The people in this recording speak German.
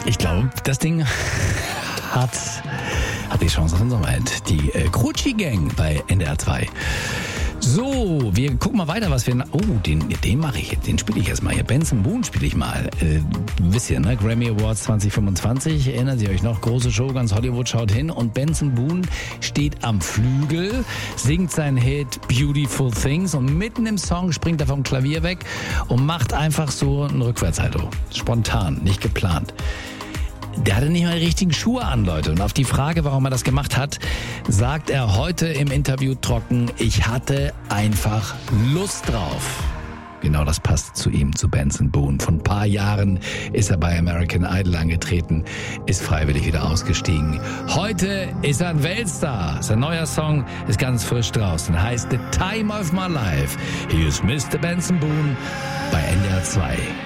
Ich glaube, das Ding hat die Chance auf den Sommerhit. Die Crucci Gang bei NDR 2. So, wir gucken mal weiter, was wir... Oh, den mache ich jetzt. Den spiele ich erstmal hier. Benson Boone spiele ich mal. Wisst ihr, ne? Grammy Awards 2025. Erinnern Sie euch noch? Große Show, ganz Hollywood schaut hin. Und Benson Boone steht am Flügel, singt seinen Hit Beautiful Things. Und mitten im Song springt er vom Klavier weg und macht einfach so ein Rückwärtssalto. Spontan, nicht geplant. Der hatte nicht mal die richtigen Schuhe an, Leute. Und auf die Frage, warum er das gemacht hat, sagt er heute im Interview trocken, ich hatte einfach Lust drauf. Genau das passt zu ihm, zu Benson Boone. Vor ein paar Jahren ist er bei American Idol angetreten, ist freiwillig wieder ausgestiegen. Heute ist er ein Weltstar. Sein neuer Song ist ganz frisch draußen. Heißt The Time of My Life. Hier ist Mr. Benson Boone bei NDR 2.